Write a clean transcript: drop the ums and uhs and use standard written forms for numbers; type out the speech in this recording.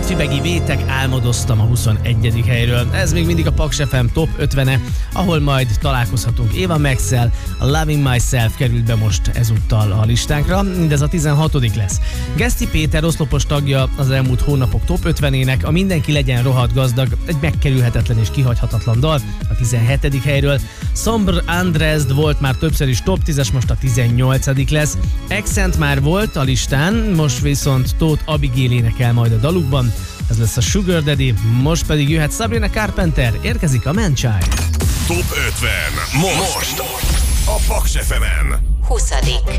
Fibegi Vétek álmodoztam a 21. helyről. Ez még mindig a Paks FM Top 50-e, ahol majd találkozhatunk Eva Max-szel. A Loving Myself került be most ezúttal a listánkra, mindez a 16. lesz. Geszti Péter oszlopos tagja az elmúlt hónapok Top 50-ének, a Mindenki legyen rohadt gazdag, egy megkerülhetetlen és kihagyhatatlan dal a 17. helyről. Sombre Andrezd volt már többször is Top 10-es, most a 18. lesz. Accent már volt a listán, most viszont Tóth Abigail énekel majd a dalukban. Ez lesz a Sugar Daddy, most pedig jöhet Sabrina Carpenter, érkezik a Man-Child. Top 50. Most a Paks FM-en. 20.